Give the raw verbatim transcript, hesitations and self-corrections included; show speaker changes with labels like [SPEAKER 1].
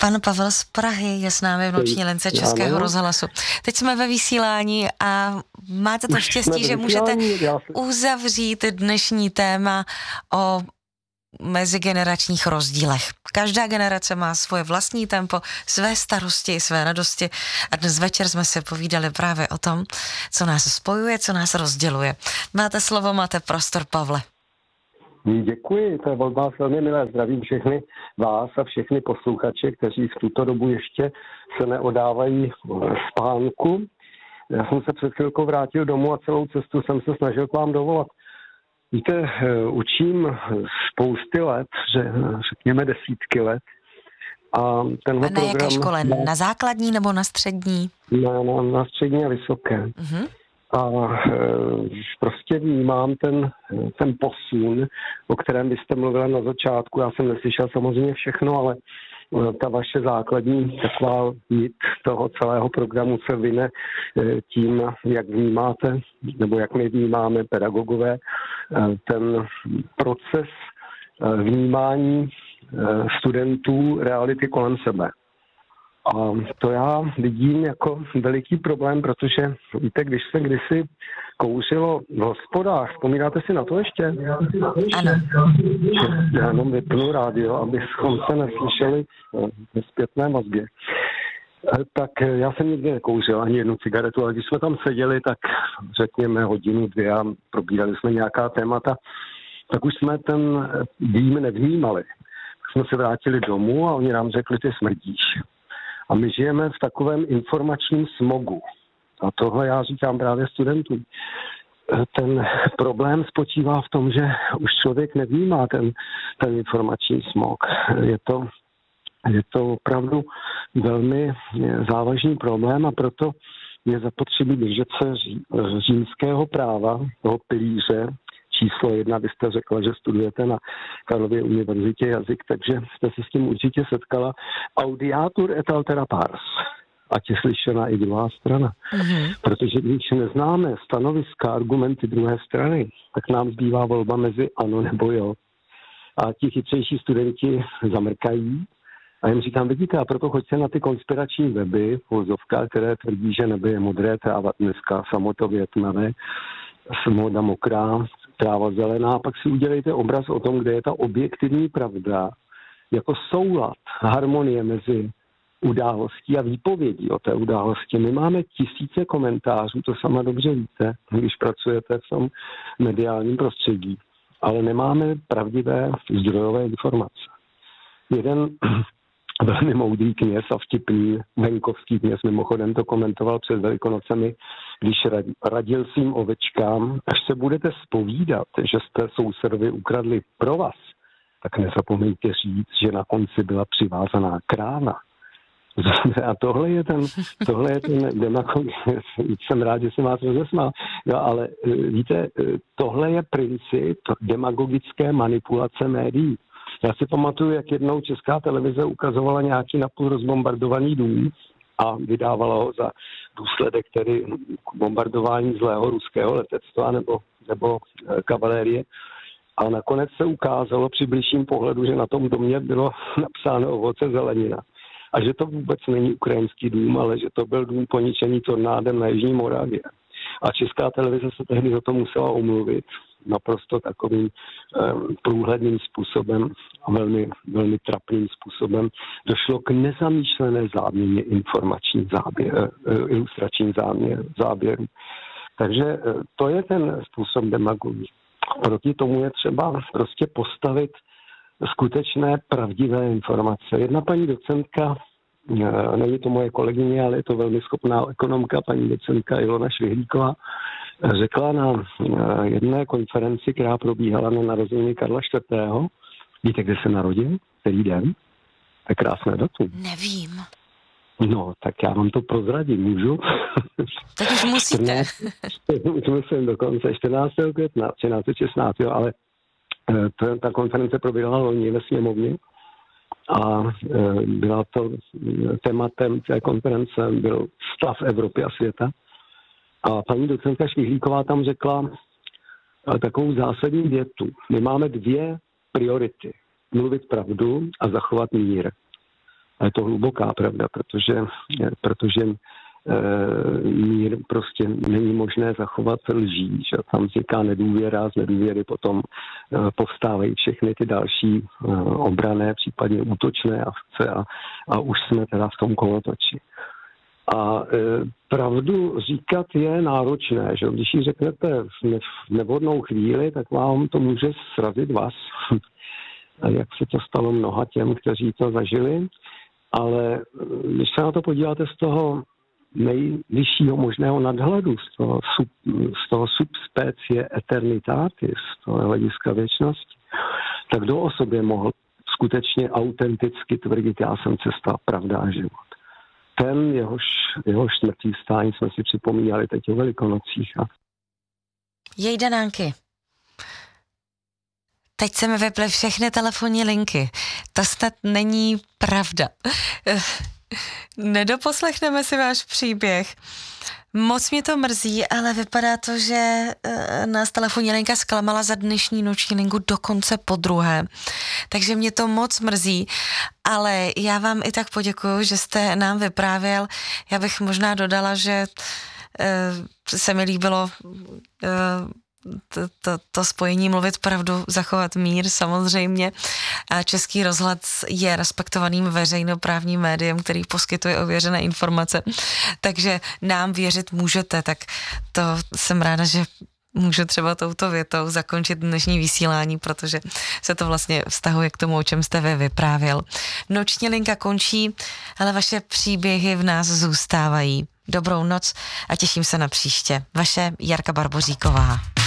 [SPEAKER 1] Pan Pavel z Prahy je s námi v noční lince Českého ano. rozhlasu. Teď jsme ve vysílání a máte to štěstí, že můžete uzavřít dnešní téma o mezigeneračních rozdílech. Každá generace má svoje vlastní tempo, své starosti, své radosti a dnes večer jsme si povídali právě o tom, co nás spojuje, co nás rozděluje. Máte slovo, máte prostor, Pavle.
[SPEAKER 2] Děkuji, to je od vás velmi milé. Zdravím všechny vás a všechny posluchače, kteří v tuto dobu ještě se neodávají spánku. Já jsem se před chvilkou vrátil domů a celou cestu jsem se snažil k vám dovolat. Víte, učím spousty let, že řekněme desítky let. A, tenhle
[SPEAKER 1] a na jaké
[SPEAKER 2] program,
[SPEAKER 1] škole? Na základní nebo na střední?
[SPEAKER 2] Na, na, na střední a vysoké. Uh-huh. A e, prostě vnímám ten, ten posun, o kterém vy jste mluvila na začátku. Já jsem neslyšel samozřejmě všechno, ale ta vaše základní taková nit toho celého programu se vyne tím, jak vnímáte, nebo jak my vnímáme pedagogové, ten proces vnímání studentů reality kolem sebe. A to já vidím jako veliký problém, protože víte, když se kdysi kouřilo v hospodách, vzpomínáte si na to ještě?
[SPEAKER 1] Ano.
[SPEAKER 2] Já jenom vypnu rádio, abychom se neslyšeli ve zpětné vazbě. Tak já jsem nikdy nekouřil ani jednu cigaretu, ale když jsme tam seděli, tak řekněme hodinu, dvě a probírali jsme nějaká témata, tak už jsme ten dým nevnímali. Tak jsme se vrátili domů a oni nám řekli, ty smrdíš. A my žijeme v takovém informačním smogu. A tohle já říkám právě studentům. Ten problém spočívá v tom, že už člověk nevnímá ten, ten informační smog. Je to, je to opravdu velmi závažný problém a proto je zapotřebí držet se římského práva, toho pilíře, číslo jedna, vy jste řekla, že studujete na Karlově univerzitě jazyk, takže jste se s tím určitě setkala. Audiatur et altera pars. Ať je slyšena i druhá strana. Mm-hmm. Protože když neznáme stanoviska, argumenty druhé strany, tak nám zbývá volba mezi ano nebo jo. A ti chytřejší studenti zamrkají. A jim říkám, vidíte, a proto choďte na ty konspirační weby, vozovka, které tvrdí, že nebe je modré, tráva dneska samotově tmavé, smoda mokrá, tráva zelená, a pak si udělejte obraz o tom, kde je ta objektivní pravda, jako soulad, harmonie mezi událostí a výpovědí o té události. My máme tisíce komentářů, to sama dobře víte, když pracujete v tom mediálním prostředí, ale nemáme pravdivé zdrojové informace. Jeden velmi moudrý kněz a vtipný venkovský kněz mimochodem to komentoval před Velikonocemi, když radil svým ovečkám, až se budete zpovídat, že jste sousedovi ukradli provaz, tak nezapomeňte říct, že na konci byla přivázaná krána. A tohle je ten, tohle je ten demagog, jsem rád, že jsem vás rozesmál, no, ale víte, tohle je princip demagogické manipulace médií. Já si pamatuju, jak jednou Česká televize ukazovala nějaký napůl rozbombardovaný dům a vydávala ho za důsledek tedy bombardování zlého ruského letectva nebo, nebo kavalérie. A nakonec se ukázalo při bližším pohledu, že na tom domě bylo napsáno ovoce zelenina. A že to vůbec není ukrajinský dům, ale že to byl dům poničený tornádem na Jižní Moravě. A Česká televize se tehdy za to musela omluvit naprosto takovým um, průhledným způsobem a velmi, velmi trapným způsobem. Došlo k nezamýšlené záměně informačních záběr, uh, ilustračních záměr, záběrů. Takže uh, to je ten způsob demagogie. Proti tomu je třeba prostě postavit skutečné pravdivé informace. Jedna paní docentka, není to moje kolegyně, ale je to velmi schopná ekonomka, paní docentka Ilona Švihlíková, řekla na jedné konferenci, která probíhala na narozeniny Karla čtvrtého. Víte, kde se narodil? Který den? To je krásné datum.
[SPEAKER 1] Nevím.
[SPEAKER 2] No, tak já vám to prozradím, můžu?
[SPEAKER 1] Tak už musíte.
[SPEAKER 2] Už musím dokonce čtrnáctého května, třináct šestnáct, jo, ale ta konference probíhala loni ve sněmovně a byla to tématem té konference byl stav Evropy a světa. A paní docentka Švihlíková tam řekla takovou zásadní větu. My máme dvě priority. Mluvit pravdu a zachovat mír. A je to hluboká pravda, protože, protože mír prostě není možné zachovat lží, že tam vzniká nedůvěra, z nedůvěry potom povstávají všechny ty další obranné, případně útočné akce a, a už jsme teda v tom kolotoči. A e, pravdu říkat je náročné, že když ji řeknete v, ne, v nevhodnou chvíli, tak vám to může srazit vás. Jak se to stalo mnoha těm, kteří to zažili. Ale když se na to podíváte z toho nejvyššího možného nadhledu, z toho, sub, z toho subspecie eternitatis, z toho hlediska věčnosti, tak kdo o sobě mohl skutečně autenticky tvrdit, já jsem cesta, pravda a život. Ten, jehož, jehož smrtí vstání jsme si připomínali teď o Velikonocích. A...
[SPEAKER 1] Jejda Nánky. Teď se mi vyply všechny telefonní linky. To snad není pravda. Nedoposlechneme si váš příběh. Moc mě to mrzí, ale vypadá to, že nás telefonní linka zklamala za dnešní noční linku dokonce po druhé. Takže mě to moc mrzí, ale já vám i tak poděkuju, že jste nám vyprávěl. Já bych možná dodala, že se mi líbilo To, to, to spojení mluvit pravdu, zachovat mír samozřejmě. A Český rozhlas je respektovaným veřejnoprávním médiem, který poskytuje ověřené informace. Takže nám věřit můžete, tak to jsem ráda, že můžu třeba touto větou zakončit dnešní vysílání, protože se to vlastně vztahuje k tomu, o čem jste vy vyprávěl. Noční linka končí, ale vaše příběhy v nás zůstávají. Dobrou noc a těším se na příště. Vaše Jarka Barboříková.